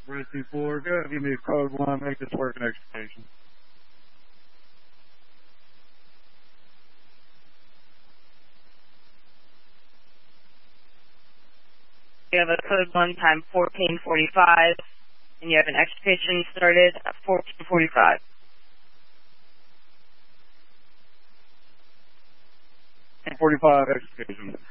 Bridge 2-4, go ahead and give me a code 1, make this work in extrication. You have a code 1 time 14:45, and you have an extrication started at 14:45. And 45 extrication.